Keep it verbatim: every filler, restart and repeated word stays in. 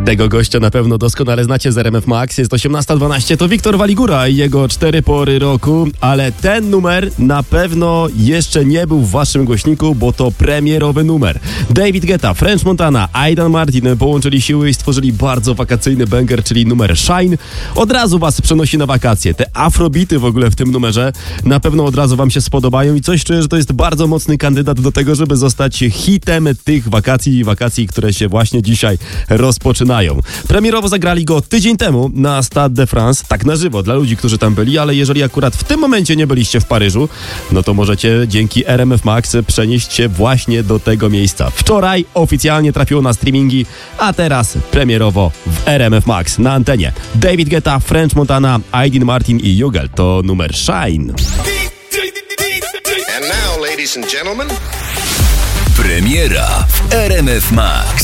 Tego gościa na pewno doskonale znacie z R M F Max. Jest osiemnasta dwanaście, to Wiktor Waligura i jego cztery pory roku, ale ten numer na pewno jeszcze nie był w waszym głośniku, bo to premierowy numer. David Guetta, French Montana, Aidan Martin połączyli siły i stworzyli bardzo wakacyjny banger, czyli numer Shine. Od razu was przenosi na wakacje. Te afrobity w ogóle w tym numerze na pewno od razu wam się spodobają i coś czuję, że to jest bardzo mocny kandydat do tego, żeby zostać hitem tych wakacji i wakacji, które się właśnie dzisiaj rozpoczynają. Premierowo zagrali go tydzień temu na Stade de France, tak na żywo, dla ludzi, którzy tam byli, ale jeżeli akurat w tym momencie nie byliście w Paryżu, no to możecie dzięki R M F Max przenieść się właśnie do tego miejsca. Wczoraj oficjalnie trafiło na streamingi, a teraz premierowo w R M F Max na antenie. David Guetta, French Montana, Aidan Martin i Jugel to numer Shine. And now, ladies and gentlemen, premiera w R M F Max.